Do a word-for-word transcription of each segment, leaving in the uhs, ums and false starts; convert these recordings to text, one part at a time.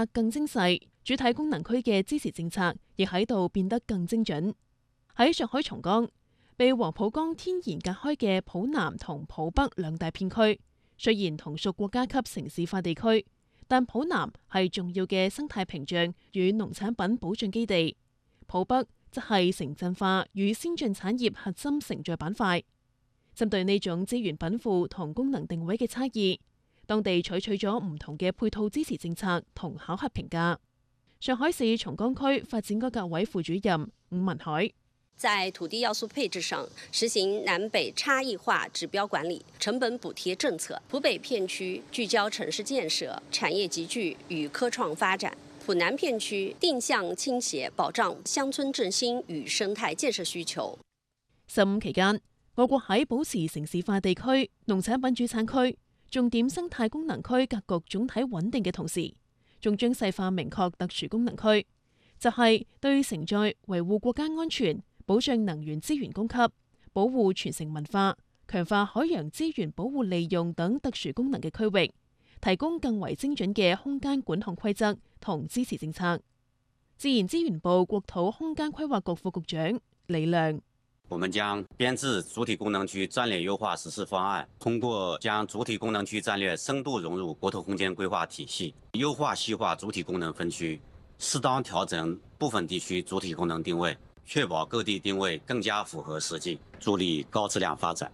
策更精細，主體功能區嘅支持政策亦喺度變得更精準。喺上海松江，被黃浦江天然隔開嘅浦南同浦北兩大片區，雖然同屬國家級城市化地區，但浦南係重要嘅生態屏障與農產品保障基地，浦北則係城鎮化與先進產業核心承載板塊。針對呢種資源稟賦同功能定位嘅差異，當地採取咗唔同嘅配套支持政策同考核評價。上海市松江區發展改革委副主任伍文海。 在土地要素配置上實行南北差異化指標管理、成本補貼政策。浦北片區聚焦城市建設、產業集聚與科創發展；浦南片區定向傾斜，保障鄉村振興與生態建設需求。 十五期間，我國喺保持城市化地區、農產品主產區、重點生態功能區格局總體穩定嘅同時，仲將細化明確特殊功能區，就係、是、對承載維護國家安全、保障能源資源供給、保護傳承文化、強化海洋資源保護利用等特殊功能嘅區域，提供更為精準嘅空間管控規則同支持政策。自然資源部國土空間規劃局副局長李亮： 我們將編制主體功能區戰略優化實施方案，通過將主體功能區戰略深度融入國土空間規劃體系，優化細化主體功能分區，適當調整部分地區主體功能定位，確保各地定位更加符合實際，助力高質量發展。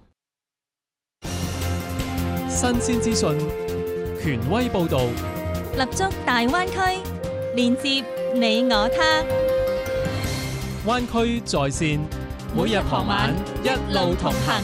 新鮮資訊，權威報導， 立足大灣區，連接你我他。 灣區在線，每日傍晚一路同行。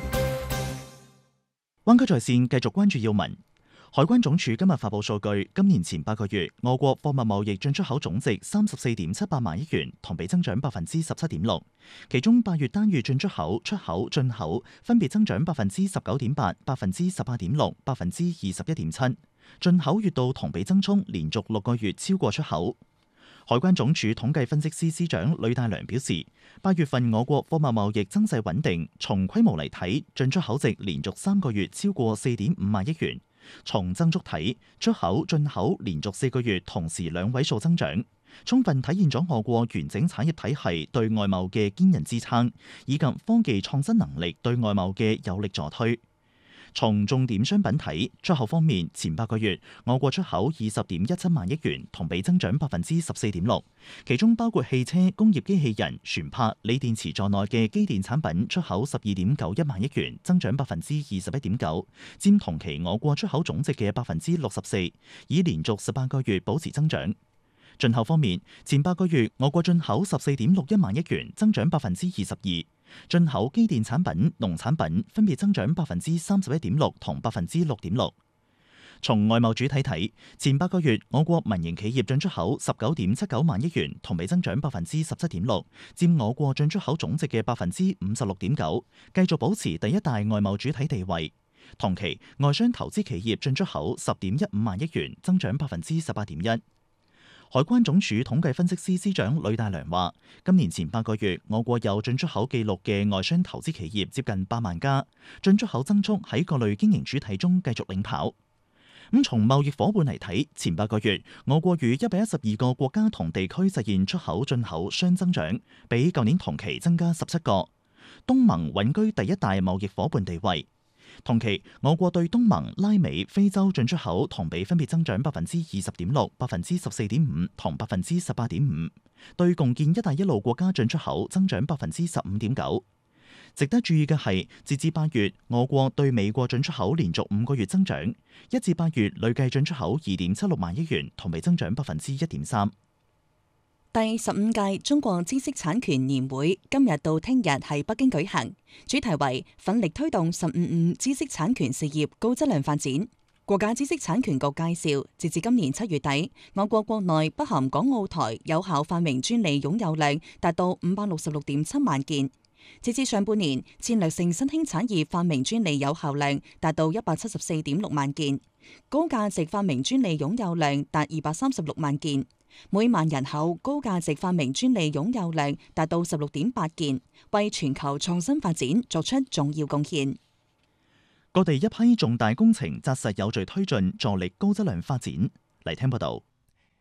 灣區在線繼續關注要聞。海關總署今日發布數據，今年前八個月，我國貨物貿易進出口總值三十四點七八萬億元，同比增長百分之十七點六。其中八月單月進出口、出口、進口分別增長百分之十九點八、百分之十八點六、百分之二十一點七。進口月度同比增速連續六個月超過出口。海關總署統計分析司司長呂大良表示，八月份我國貨物貿易增勢穩定，從規模嚟睇，進出口值連續三個月超過四點五萬億元。從增速睇，出口、進口連續四個月同時兩位數增長，充分體現咗我國完整產業體系對外貿嘅堅韌支撐，以及科技創新能力對外貿嘅有力助推。從重點商品睇，出口方面，前八個月我國出口二十點一七萬億元，同比增長百分之十四點六，其中包括汽車、工業機器人、船舶、鋰電池在內嘅機電產品出口十二點九一萬億元，增長百分之二十一點九，佔同期我國出口總值嘅百分之六十四，已連續十八個月保持增長。進口方面，前八個月我國進口十四點六一萬億元，增長百分之二十二。進口機電產品、農產品分別增長百分之三十一點六同百分之六點六。從外貿主體睇，前八個月我國民營企業進出口十九點七九萬億元，同比增長百分之十七點六，佔我國進出口總值嘅百分之五十六點九，繼續保持第一大外貿主體地位。同期外商投資企業進出口十點一五萬億元，增長百分之十八點一。海關總署統計分析司司長呂大良話，今年前八個月，我國有進出口記錄嘅外商投資企業接近八萬家，進出口增速喺各類經營主體中繼續領跑。咁從貿易夥伴嚟睇，前八個月，我國與一百一十二個國家同地區實現出口進口雙增長，比舊年同期增加十七個。東盟穩居第一大貿易夥伴地位。同期，我國對東盟、拉美、非洲進出口同比分別增長百分之二十點六、百分之十四點五同百分之十八點五。對共建「一帶一路」國家進出口增長百分之十五點九。值得注意嘅係，截至八月，我國對美國進出口連續五個月增長，一至八月累計進出口二點七六萬億元，同比增長百分之一點三。 第十五屆中國知識產權年會今日到聽日喺北京舉行，主題為奮力推動「十五五」知識產權事業高質量發展。國家知識產權局介紹，截至今年七月底，我國國內不含港澳台有效發明專利擁有量達到五百六十六點七萬件。截至上半年，戰略性新興產業發明專利有效量達到一百七十四點六萬件，高價值發明專利擁有量達二百三十六萬件。每萬人口高價值發明專利擁有量達到十六點八件，為全球創新發展作出重要貢獻。 各地一批重大工程紮實有序推進，助力高質量發展。嚟聽報道。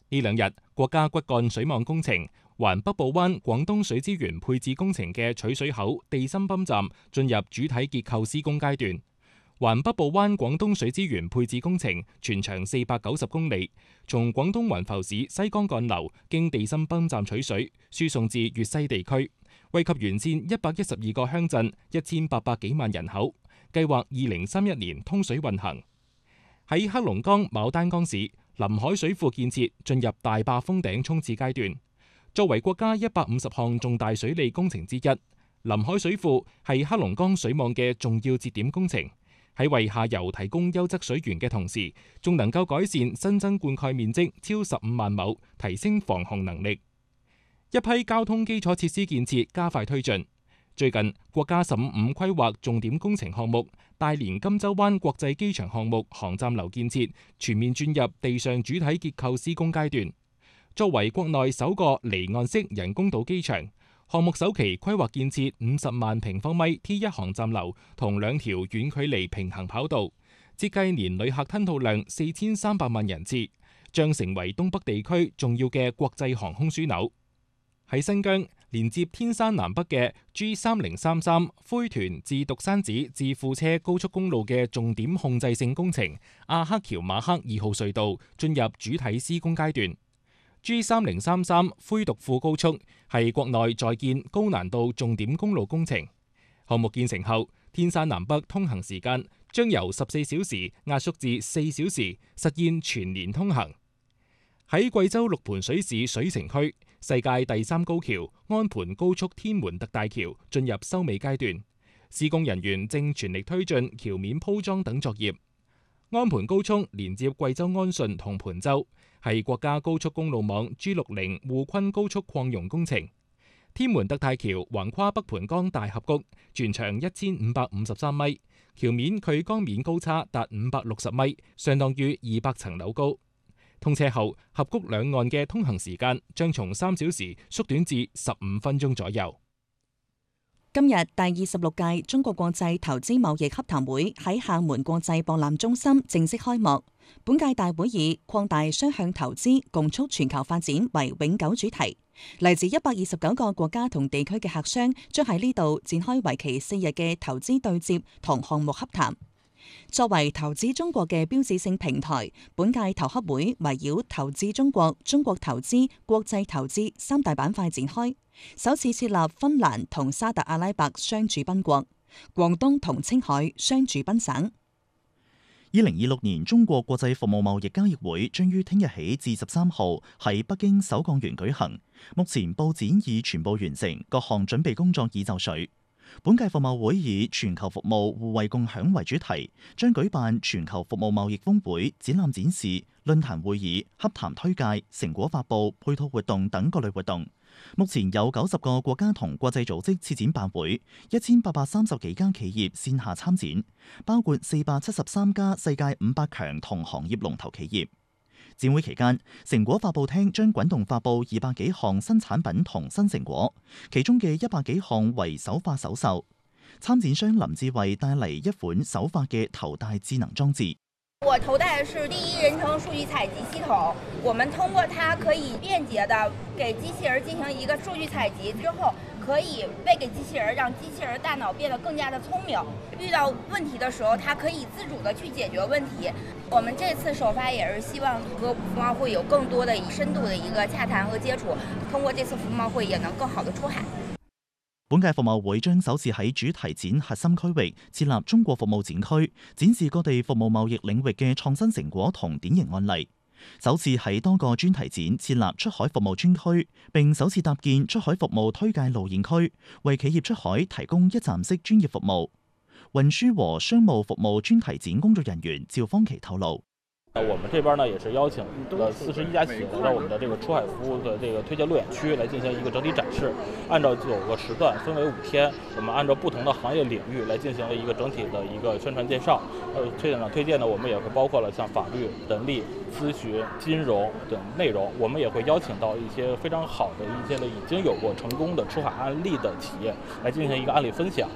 呢兩日，國家骨幹水網工程環北部灣廣東水資源配置工程嘅取水口地心泵站進入主體結構施工階段。環北部灣廣東水資源配置工程全長四百九十公里，從廣東雲浮市西江幹流經地心泵站取水，輸送至粵西地區，惠及沿線一百一十二個鄉鎮、一千八百幾萬人口。計劃二零三一年通水運行。喺黑龍江牡丹江市，臨海水庫建設進入大壩封頂衝刺階段。作為國家一百五十項重大水利工程之一，臨海水庫係黑龍江水網嘅重要節點工程。喺為下游提供優質水源嘅同時，仲能夠改善新增灌溉面積超十五萬畝，提升防洪能力。一批交通基礎設施建設加快推進。最近，國家十五五規劃重點工程項目大連金洲灣國際機場項目航站樓建設全面轉入地上主體結構施工階段。作為國內首個離岸式人工島機場，項目首期規劃建設五十萬平方米 T 一航站樓同兩條遠距離平行跑道，設計年旅客吞吐量四千三百萬人次，將成為東北地區重要嘅國際航空樞紐。喺新疆，連接天山南北嘅 G 三零三三灰屯至獨山子至庫車高速公路嘅重點控制性工程阿克喬馬克二號隧道進入主體施工階段。G 三零三三灰獨庫高速係國內在建高難度重點公路工程。項目建成後，天山南北通行時間將由十四小時壓縮至四小時，實現全年通行。喺貴州六盤水市水城區，世界第三高橋安盤高速天門特大橋進入收尾階段，施工人員正全力推進橋面鋪裝等作業。安盤高速連接貴州安順同盤州，係國家高速公路網 G 六零滬昆高速擴容工程。天門特大橋橫跨北盤江大峽谷，全長一千五百五十三米，橋面距江面高差達五百六十米，相當於二百層樓高。通車後，峽谷兩岸嘅通行時間將從三小時縮短至十五分鐘左右。 今日第二十六屆中國國際投資貿易洽談會喺廈門國際博覽中心正式開幕。本屆大會以擴大雙向投資，共促全球發展為永久主題。嚟自一百二十九個國家同地區嘅客商將喺呢度展開為期四日嘅投資對接同項目洽談。作為投資中國嘅標誌性平台，本屆投洽會圍繞投資中國、中國投資、國際投資三大板塊展開。首次設立芬蘭同沙特阿拉伯雙主賓國，廣東同青海雙主賓省。 二零二六年中國國際服務貿易交易會將於聽日起至十三號喺北京首鋼園舉行。目前佈展已全部完成，各項準備工作已就緒。本屆服貿會以全球服務互惠共享為主題，將舉辦全球服務貿易峰會、展覽展示、論壇會議、洽談推介、成果發佈、配套活動等各類活動。目前有九十個國家同國際組織設展辦會，一千八百三十幾家企業線下參展，包括四百七十三家世界五百強同行業龍頭企業。展會期間，成果發佈廳將滾動發佈二百幾項新產品同新成果，其中嘅一百幾項為首發首售。參展商林志慧帶嚟一款首發嘅頭戴智能裝置。 我頭戴的是第一人稱數據採集系統，我們通過它可以便捷地給機器人進行一個數據採集之後，可以餵給機器人，讓機器人大腦變得更加的聰明。遇到問題的時候，它可以自主地去解決問題。我們這次首發也是希望和服貿會有更多的深度的一個洽談和接觸，通過這次服貿會也能更好地出海。 本屆服貿會將首次喺主題展核心區域設立中國服務展區，展示各地服務貿易領域嘅創新成果同典型案例。首次喺多個專題展設立出海服務專區，並首次搭建出海服務推介路線區，為企業出海提供一站式專業服務。運輸和商務服務專題展工作人員趙方琪透露。 我們這邊呢也是邀請了四十一家企業來到我們的這個出海服務的這個推介路演區來進行一個整體展示。按照九個時段，分為五天，我們按照不同的行業領域來進行一個整體的一個宣傳介紹。呃，推展推薦呢，我們也會包括了像法律、人力、諮詢、金融等內容。我們也會邀請到一些非常好的一些呢已經有過成功的出海案例的企業來進行一個案例分享。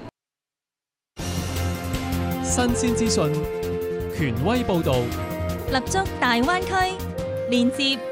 新鮮資訊，權威報導。 立足大灣區，連接